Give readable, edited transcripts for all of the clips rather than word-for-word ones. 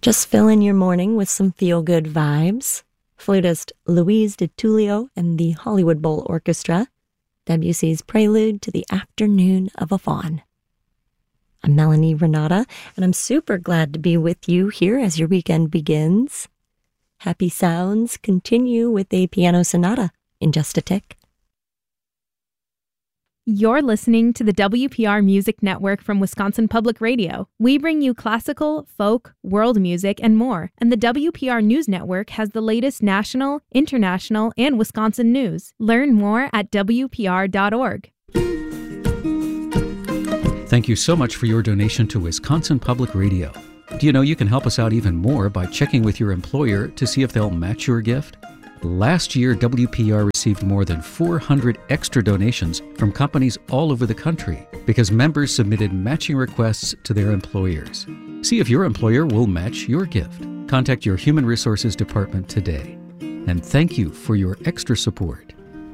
Just fill in your morning with some feel-good vibes. Flutist Louise DiTullio and the Hollywood Bowl Orchestra, Debussy's Prelude to the Afternoon of a Faun. I'm Melanie Renata, and I'm super glad to be with you here as your weekend begins. Happy sounds continue with a piano sonata in just a tick. You're listening to the WPR Music Network from Wisconsin Public Radio. We bring you classical, folk, world music, and more. And the WPR News Network has the latest national, international, and Wisconsin news. Learn more at WPR.org. Thank you so much for your donation to Wisconsin Public Radio. Do you know you can help us out even more by checking with your employer to see if they'll match your gift? Last year, WPR received more than 400 extra donations from companies all over the country because members submitted matching requests to their employers. See if your employer will match your gift. Contact your Human Resources Department today. And thank you for your extra support.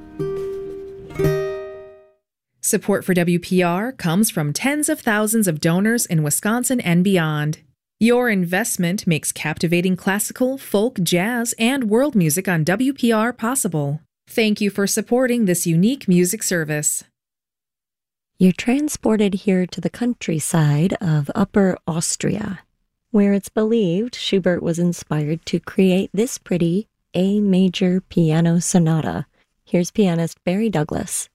Support for WPR comes from tens of thousands of donors in Wisconsin and beyond. Your investment makes captivating classical, folk, jazz, and world music on WPR possible. Thank you for supporting this unique music service. You're transported here to the countryside of Upper Austria, where it's believed Schubert was inspired to create this pretty A major piano sonata. Here's pianist Barry Douglas.